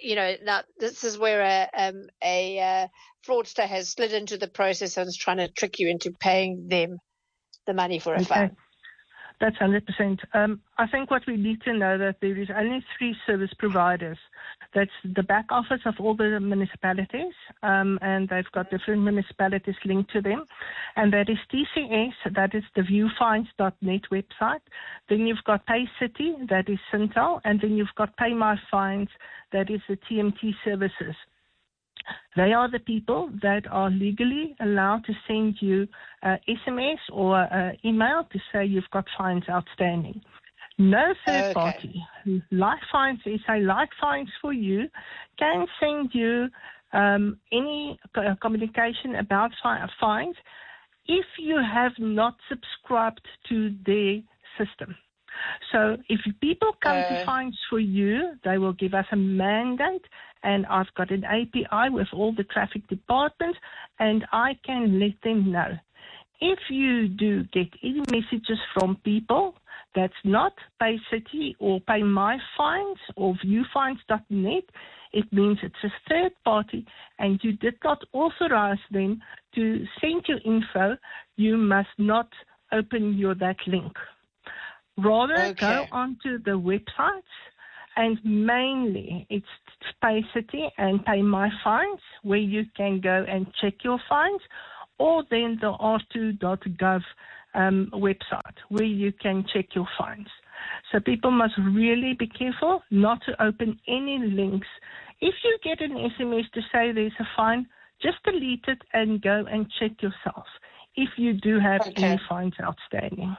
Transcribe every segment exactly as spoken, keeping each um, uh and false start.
you know, now this is where a, um, a uh, fraudster has slid into the process and is trying to trick you into paying them the money for a Okay. phone. That's one hundred percent. Um, I think what we need to know that there is only three service providers. That's the back office of all the municipalities, um, and they've got different municipalities linked to them. And that is T C S, that is the viewfines dot net website. Then you've got PayCity, that is Syntel, and then you've got Pay My Fines, that is the T M T services. They are the people that are legally allowed to send you uh, S M S or uh, email to say you've got fines outstanding. No third Okay. party, like Fines S A, like Fines for You, can send you um, any uh, communication about fi- fines if you have not subscribed to their system. So if people come Uh, to Fines for You, they will give us a mandate, and I've got an A P I with all the traffic departments, and I can let them know. If you do get any messages from people that's not PayCity or Pay My Fines or viewfines dot net, it means it's a third party and you did not authorize them to send you info. You must not open your that link. Rather, Okay. go onto the websites, and mainly it's PayCity and Pay My Fines, where you can go and check your fines, or then the r two dot gov um, website, where you can check your fines. So people must really be careful not to open any links. If you get an S M S to say there's a fine, just delete it and go and check yourself if you do have Okay. any fines outstanding.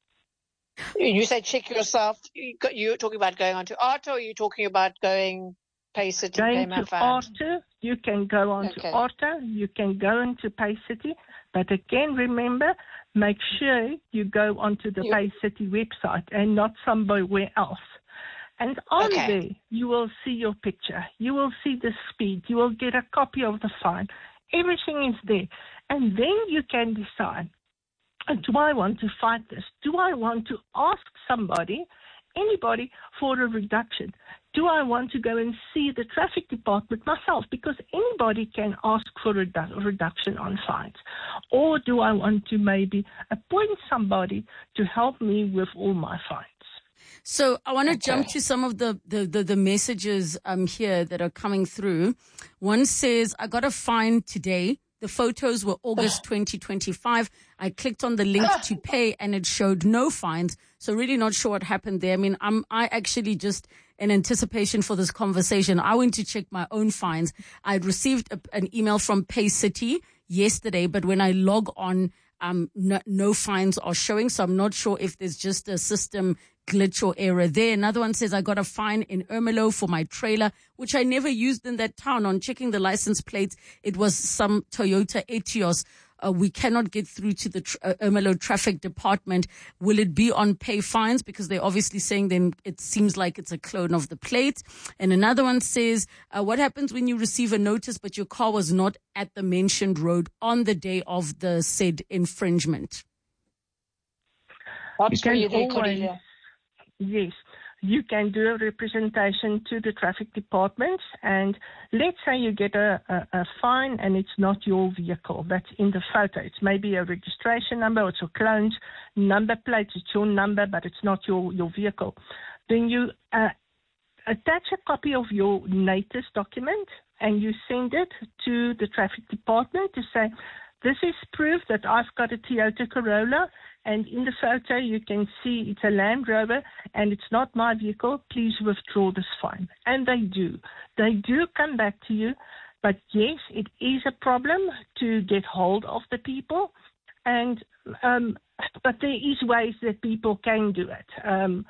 You say check yourself. You got- You're talking about going on to Arta, or are you talking about going PayCity, Pay Going My to Fines? Arta, you can go on Okay. to Arta, you can go into PayCity, but again, remember, make sure you go onto the You- PayCity website and not somewhere else. And on Okay. there, you will see your picture, you will see the speed, you will get a copy of the fine. Everything is there. And then you can decide, do I want to fight this? Do I want to ask somebody, anybody, for a reduction? Do I want to go and see the traffic department myself? Because anybody can ask for a redu- reduction on fines. Or do I want to maybe appoint somebody to help me with all my fines? So I want to Okay. jump to some of the, the, the, the messages um here that are coming through. One says, I got a fine today. The photos were August twenty twenty-five. I clicked on the link to pay and it showed no fines. So really not sure what happened there. I mean, I'm, I actually just, in anticipation for this conversation, I went to check my own fines. I'd received a, an email from PayCity yesterday, but when I log on, um, no, no fines are showing. So I'm not sure if there's just a system glitch or error there. Another one says, I got a fine in Ermelo for my trailer, which I never used in that town. On checking the license plates, it was some Toyota Etios. Uh, we cannot get through to the tr- uh, Ermelo traffic department. Will it be on pay fines? Because they're obviously saying then it seems like it's a clone of the plate. And another one says, uh, what happens when you receive a notice but your car was not at the mentioned road on the day of the said infringement? What's You can really there, always, Cordelia? yes, you can do a representation to the traffic departments, and let's say you get a, a, a fine and it's not your vehicle that's in the photo. It's maybe a registration number, or it's a clone's number plate, it's your number, but it's not your, your vehicle. Then you uh, attach a copy of your NATIS document and you send it to the traffic department to say, this is proof that I've got a Toyota Corolla, and in the photo you can see it's a Land Rover and it's not my vehicle. Please withdraw this fine. And they do. They do come back to you. But yes, it is a problem to get hold of the people. And um, but there is ways that people can do it. Um,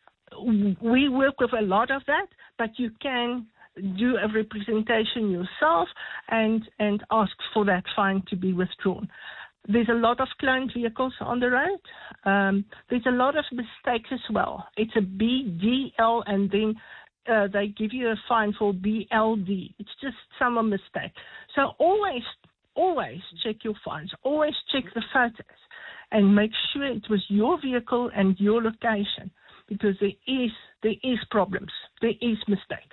we work with a lot of that, but you can do a representation yourself and, and ask for that fine to be withdrawn. There's a lot of cloned vehicles on the road. Um, there's a lot of mistakes as well. It's a B D L and then uh, they give you a fine for B L D. It's just some mistake. So always, always check your fines. Always check the photos and make sure it was your vehicle and your location, because there is there is problems. There is mistakes.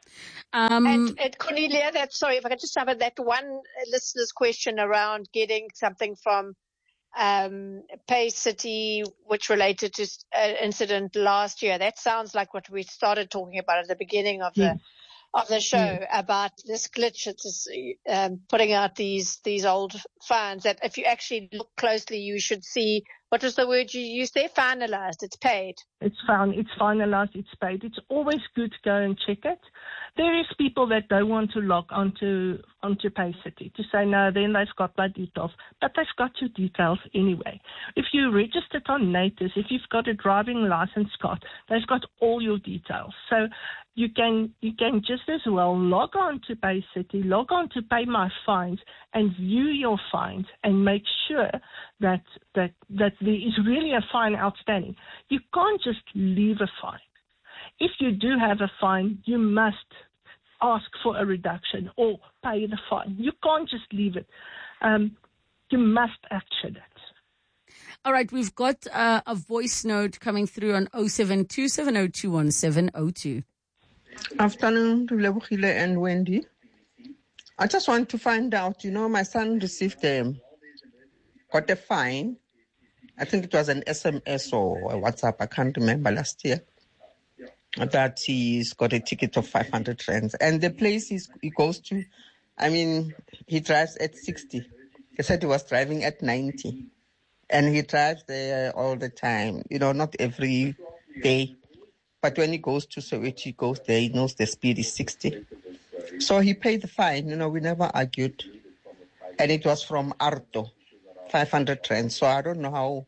Um, and, and Cornelia, that sorry, if I could just have that one listener's question around getting something from um, Pay City, which related to an incident last year. That sounds like what we started talking about at the beginning of Yes. the of the show Yes. about this glitch. It's um, putting out these these old fines that if you actually look closely, you should see, what was the word you used there? Finalized. It's paid. It's found, it's finalized, it's paid. It's always good to go and check it. There is people that don't want to log onto onto Pay City to say, no, then they've got my details. But they've got your details anyway. If you registered on Natus, if you've got a driving license card, they've got all your details. So you can you can just as well log on to Pay City, log on to Pay My Fines, and view your fines and make sure that that that there is really a fine outstanding. You can't just leave a fine. If you do have a fine, you must ask for a reduction or pay the fine. You can't just leave it. Um, you must action it. All right, we've got uh, a voice note coming through on oh seven two, seven oh two, one seven oh two. Afternoon, Lebohile and Wendy. I just want to find out, you know, my son received a, got a fine. I think it was an S M S or a WhatsApp, I can't remember, last year, that he's got a ticket of five hundred rands. And the place he's, he goes to, I mean, he drives at sixty. He said he was driving at ninety. And he drives there all the time, you know, not every day. But when he goes to Soweto, he goes there, he knows the speed is sixty. So he paid the fine, you know, we never argued. And it was from Arto, five hundred rands. So I don't know how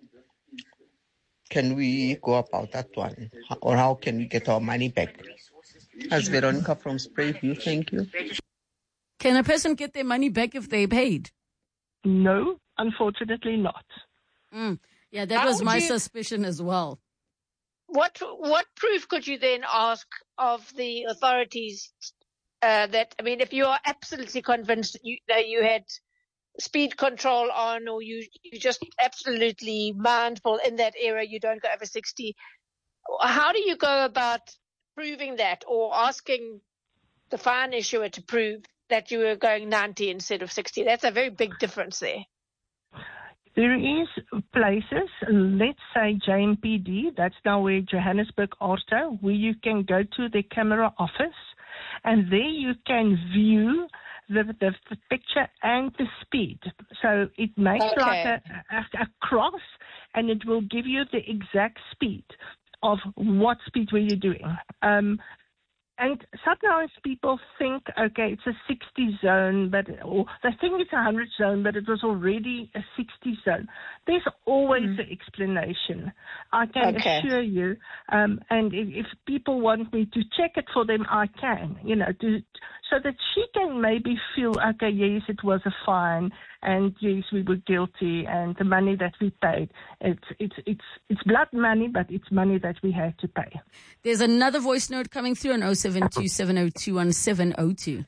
can we go about that one, or how can we get our money back. That's Veronica from Sprayview, thank you. Can a person get their money back if they paid? No, unfortunately not. Mm. Yeah, that How was my you, suspicion as well. What what proof could you then ask of the authorities uh, that, I mean, if you are absolutely convinced that you, that you had speed control on, or you you just absolutely mindful in that area, you don't go over sixty, how do you go about proving that, or asking the fine issuer to prove that you were going ninety instead of sixty? That's a very big difference there. There is places, let's say J M P D, that's now where Johannesburg Auto, where you can go to the camera office, and there you can view the, the, the picture and the speed. So it makes Okay. like a, a, a cross, and it will give you the exact speed of what speed were you doing. Um, And sometimes people think, okay, it's a sixty zone, but or they think it's a one hundred zone, but it was already a sixty zone. There's always mm. an explanation. I can okay. assure you. Um, and if, if people want me to check it for them, I can, you know, to, so that she can maybe feel, okay, yes, it was a fine, and yes, we were guilty, and the money that we paid, it's it's it's it's blood money, but it's money that we had to pay. There's another voice note coming through on oh seven two, seven oh two, one seven oh two.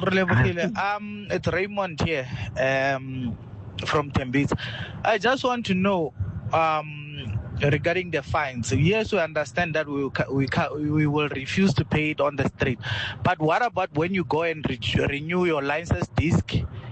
Um, it's Raymond here um, from Tembis. I just want to know um, regarding the fines. Yes, we understand that we will, we, we will refuse to pay it on the street. But what about when you go and re- renew your license disc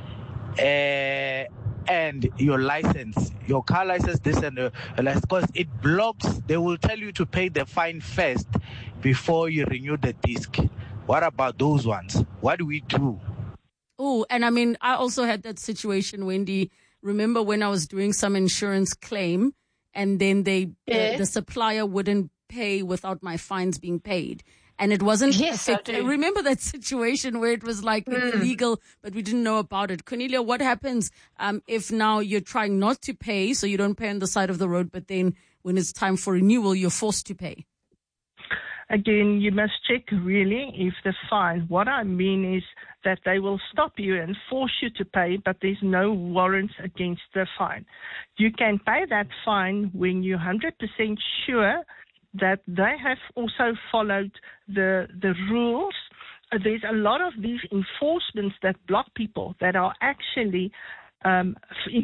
uh, and your license, your car license, this and the license? Because it blocks, they will tell you to pay the fine first before you renew the disc. What about those ones? What do we do? Oh, and I mean, I also had that situation, Wendy. Remember when I was doing some insurance claim, and then they yeah. the, the supplier wouldn't pay without my fines being paid. And it wasn't yes, effective. Remember that situation where it was like mm. it's illegal, but we didn't know about it. Cornelia, what happens um, if now you're trying not to pay, so you don't pay on the side of the road, but then when it's time for renewal, you're forced to pay? Again, you must check really if the fine, what I mean is that they will stop you and force you to pay, but there's no warrants against the fine. You can pay that fine when you're one hundred percent sure that they have also followed the the rules. There's a lot of these enforcements that block people that are actually um,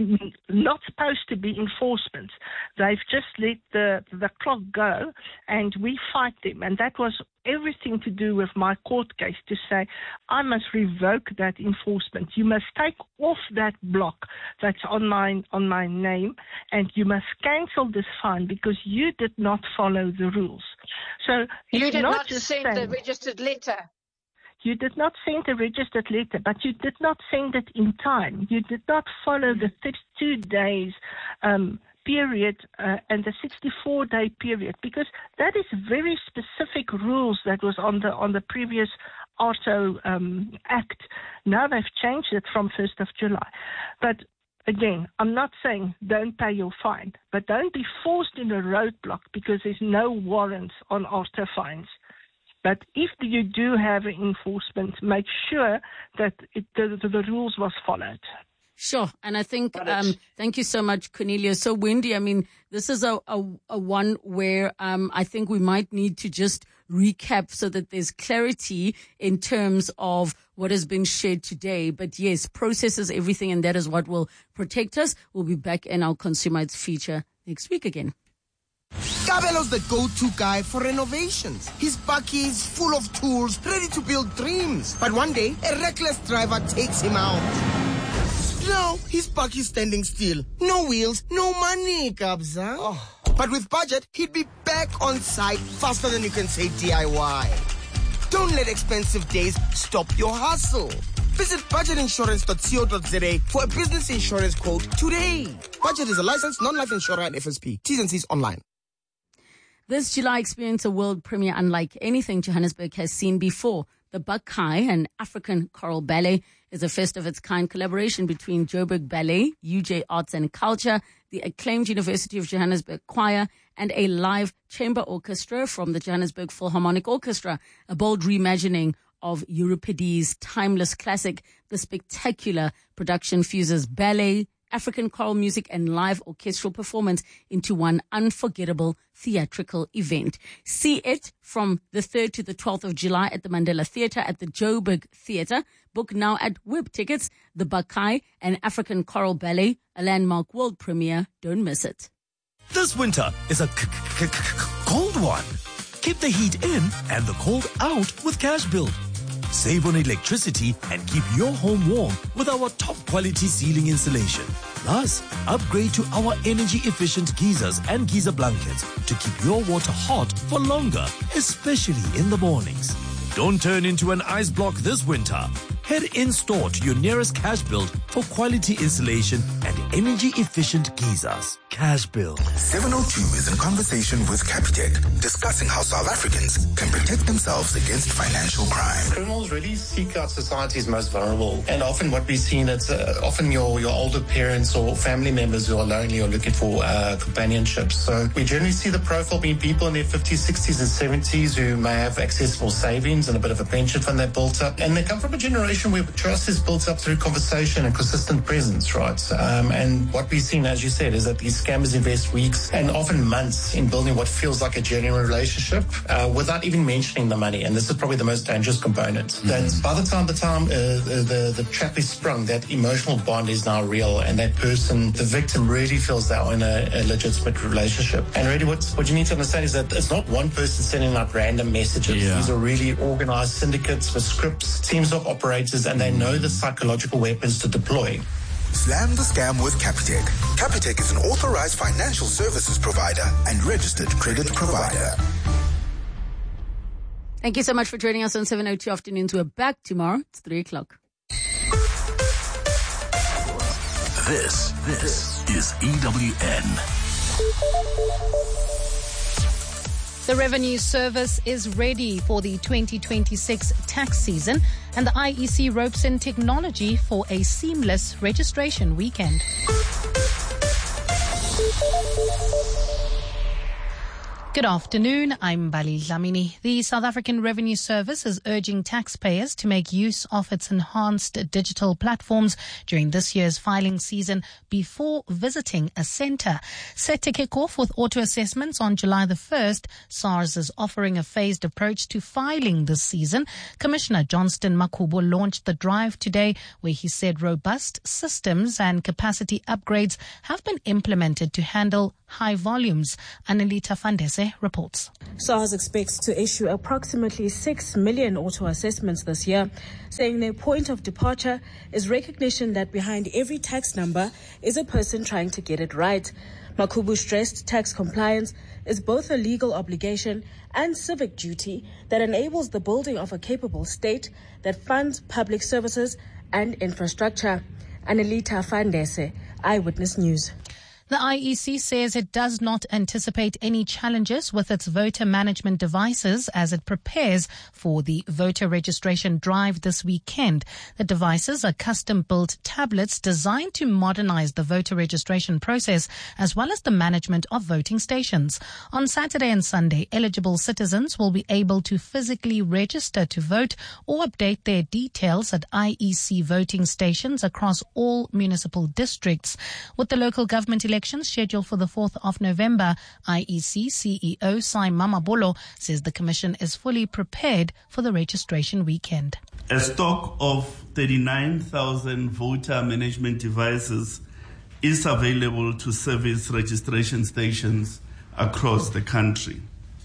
not supposed to be enforcement. They've just let the, the clock go, and we fight them. And that was everything to do with my court case, to say, I must revoke that enforcement. You must take off that block that's on my, on my name, and you must cancel this fine because you did not follow the rules. So you did not, not send the registered letter. You did not send a registered letter, but you did not send it in time. You did not follow the thirty-two days um, period uh, and the sixty-four day period, because that is very specific rules that was on the on the previous Auto um, Act. Now they've changed it from first of July. But again, I'm not saying don't pay your fine, but don't be forced in a roadblock because there's no warrants on auto fines. But if you do have enforcement, make sure that it, the, the rules was followed. Sure. And I think, um, thank you so much, Cornelia. So, Wendy, I mean, this is a, a, a one where um, I think we might need to just recap so that there's clarity in terms of what has been shared today. But yes, process is everything, and that is what will protect us. We'll be back in our Consumer Rights feature next week again. Kabelo's the go-to guy for renovations. His bakkie is full of tools, ready to build dreams. But one day, a reckless driver takes him out. Now, his bakkie standing still. No wheels, no money, Kabza. Oh. But with budget, he'd be back on site faster than you can say D I Y. Don't let expensive days stop your hustle. Visit budget insurance dot co dot za for a business insurance quote today. Budget is a licensed non-life insurer and F S P. T's and C's online. This July experienced a world premiere unlike anything Johannesburg has seen before. The Bakai, an African choral ballet, is a first of its kind collaboration between Joburg Ballet, U J Arts and Culture, the acclaimed University of Johannesburg Choir, and a live chamber orchestra from the Johannesburg Philharmonic Orchestra, a bold reimagining of Euripides' timeless classic. The spectacular production fuses ballet, African choral music and live orchestral performance into one unforgettable theatrical event. See it from the third to the twelfth of July at the Mandela Theatre at the Joburg Theatre. Book now at Web Tickets. The Bakai, an African choral ballet, a landmark world premiere. Don't miss it. This winter is a c- c- c- cold one. Keep the heat in and the cold out with CashBuild. Save on electricity and keep your home warm with our top quality ceiling insulation. Plus, upgrade to our energy efficient geysers and geyser blankets to keep your water hot for longer, especially in the mornings. Don't turn into an ice block this winter. Head in store to your nearest CashBuild for quality insulation and energy efficient geysers. CashBuild. seven oh two is in conversation with Capitec, discussing how South Africans can protect themselves against financial crime. Criminals really seek out society's most vulnerable, and often what we've seen is uh, often your, your older parents or family members who are lonely or looking for uh, companionship. So we generally see the profile being people in their fifties, sixties and seventies who may have accessible savings and a bit of a pension fund they've built up, and they come from a generation where trust is built up through conversation and consistent presence, right? Um, and what we've seen, as you said, is that these scammers invest weeks and often months in building what feels like a genuine relationship uh, without even mentioning the money. And this is probably the most dangerous component. Mm-hmm. That by the time the time uh, the, the trap is sprung, that emotional bond is now real, and that person, the victim, really feels they're in a, a legitimate relationship. And really what, what you need to understand is that it's not one person sending out random messages. Yeah. These are really organized syndicates with scripts, teams of operators, and they know the psychological weapons to deploy. Slam the scam with Capitec. Capitec is an authorized financial services provider and registered credit provider. Thank you so much for joining us on seven oh two Afternoons. We're back tomorrow. It's three o'clock. This, this is E W N. The Revenue Service is ready for the twenty twenty-six tax season, and the I E C ropes in technology for a seamless registration weekend. Good Good afternoon, I'm Bali Dlamini. The South African Revenue Service is urging taxpayers to make use of its enhanced digital platforms during this year's filing season before visiting a centre. Set to kick off with auto assessments on July the first, SARS is offering a phased approach to filing this season. Commissioner Johnston Makhubo launched the drive today, where he said robust systems and capacity upgrades have been implemented to handle high volumes. Annalita Fandese reports. SARS expects to issue approximately six million auto assessments this year, saying their point of departure is recognition that behind every tax number is a person trying to get it right. Makhubo stressed tax compliance is both a legal obligation and civic duty that enables the building of a capable state that funds public services and infrastructure. Annalita Fandese, Eyewitness News. The I E C says it does not anticipate any challenges with its voter management devices as it prepares for the voter registration drive this weekend. The devices are custom-built tablets designed to modernize the voter registration process as well as the management of voting stations. On Saturday and Sunday, eligible citizens will be able to physically register to vote or update their details at I E C voting stations across all municipal districts. With the local government election scheduled for the fourth of November, I E C C E O Sai Mamabolo says the Commission is fully prepared for the registration weekend. A stock of thirty-nine thousand voter management devices is available to service registration stations across the country.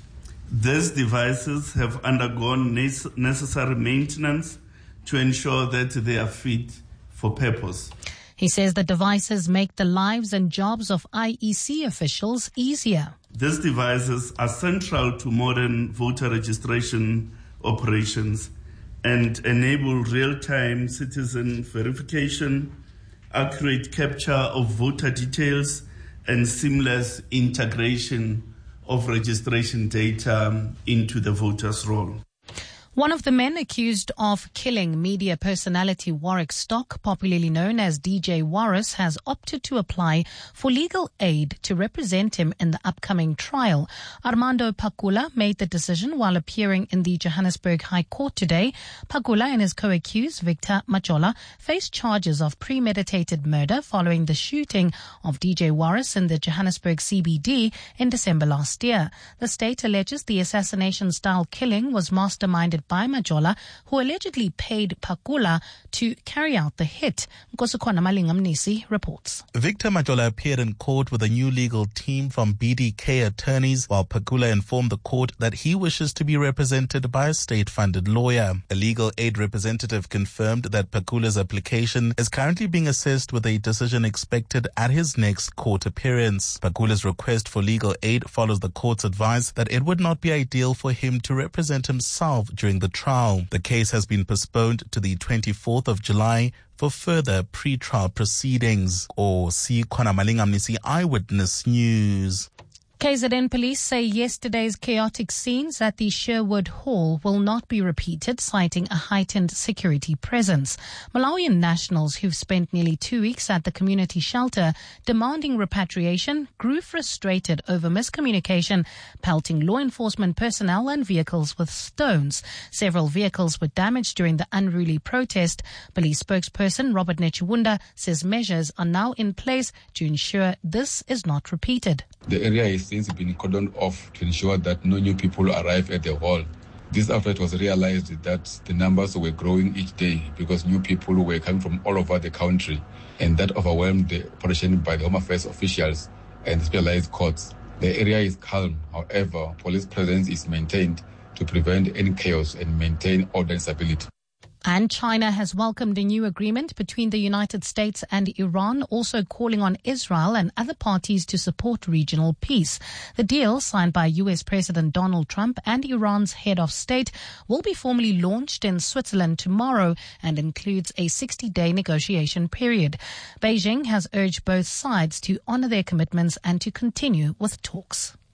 These devices have undergone necessary maintenance to ensure that they are fit for purpose. He says the devices make the lives and jobs of I E C officials easier. These devices are central to modern voter registration operations and enable real-time citizen verification, accurate capture of voter details, and seamless integration of registration data into the voter's roll. One of the men accused of killing media personality Warwick Stock, popularly known as D J Warris, has opted to apply for legal aid to represent him in the upcoming trial. Armando Pakula made the decision while appearing in the Johannesburg High Court today. Pakula and his co-accused, Victor Majola, face charges of premeditated murder following the shooting of D J Warris in the Johannesburg C B D in December last year. The state alleges the assassination-style killing was masterminded by Majola, who allegedly paid Pakula to carry out the hit. Nkosukwana Malingamnisi reports. Victor Majola appeared in court with a new legal team from B D K attorneys, while Pakula informed the court that he wishes to be represented by a state-funded lawyer. A legal aid representative confirmed that Pakula's application is currently being assessed with a decision expected at his next court appearance. Pakula's request for legal aid follows the court's advice that it would not be ideal for him to represent himself during the trial. The case has been postponed to the twenty-fourth of July for further pre-trial proceedings. Or see Kwana Malingamnisi, Eyewitness News. K Z N police say yesterday's chaotic scenes at the Sherwood Hall will not be repeated, citing a heightened security presence. Malawian nationals who've spent nearly two weeks at the community shelter demanding repatriation grew frustrated over miscommunication, pelting law enforcement personnel and vehicles with stones. Several vehicles were damaged during the unruly protest. Police spokesperson Robert Nechewunda says measures are now in place to ensure this is not repeated. The area has since been cordoned off to ensure that no new people arrive at the hall. This after it was realized that the numbers were growing each day because new people were coming from all over the country, and that overwhelmed the operation by the Home Affairs officials and the specialized courts. The area is calm, however, police presence is maintained to prevent any chaos and maintain order and stability. And China has welcomed a new agreement between the United States and Iran, also calling on Israel and other parties to support regional peace. The deal, signed by U S President Donald Trump and Iran's head of state, will be formally launched in Switzerland tomorrow and includes a sixty-day negotiation period. Beijing has urged both sides to honor their commitments and to continue with talks.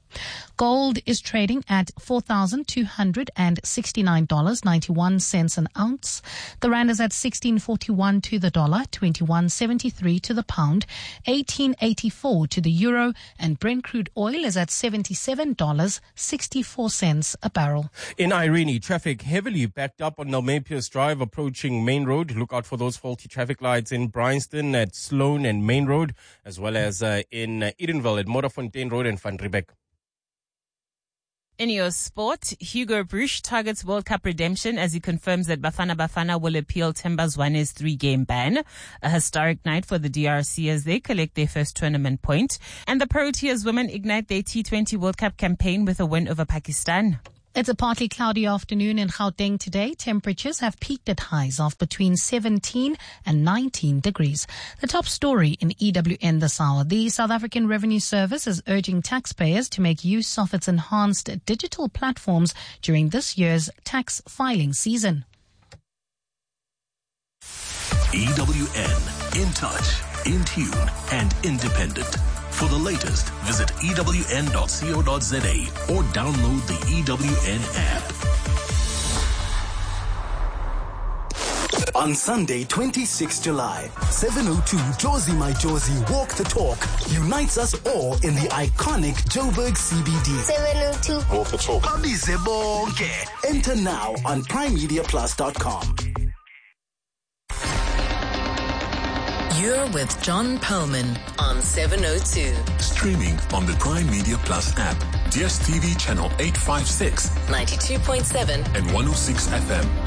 Gold is trading at four thousand two hundred sixty-nine dollars and ninety-one cents an ounce. The rand is at sixteen forty-one to the dollar, twenty-one seventy-three to the pound, eighteen eighty-four to the euro, and Brent crude oil is at seventy-seven dollars and sixty-four cents a barrel. In Irene, traffic heavily backed up on Nelmepius Drive approaching Main Road. Look out for those faulty traffic lights in Bryanston at Sloan and Main Road, as well as uh, in uh, Edenville at Motorfontein Road and Van Riebeck. In your sport, Hugo Bruch targets World Cup redemption as he confirms that Bafana Bafana will appeal Themba Zwane's three-game ban. A historic night for the D R C as they collect their first tournament point. And the Proteas women ignite their T twenty World Cup campaign with a win over Pakistan. It's a partly cloudy afternoon in Gauteng today. Temperatures have peaked at highs of between seventeen and nineteen degrees. The top story in E W N this hour. The South African Revenue Service is urging taxpayers to make use of its enhanced digital platforms during this year's tax filing season. E W N, in touch, in tune, and independent. For the latest, visit E W N dot co dot za or download the E W N app. On Sunday, twenty-sixth of July, seven oh two Jozi My Jozi Walk the Talk unites us all in the iconic Joburg C B D. seven oh two Walk the Talk. Abize bonke. Enter now on prime media plus dot com. You're with John Perlman on seven oh two. Streaming on the Prime Media Plus app, D S T V channel eight fifty-six, ninety-two point seven and one oh six F M.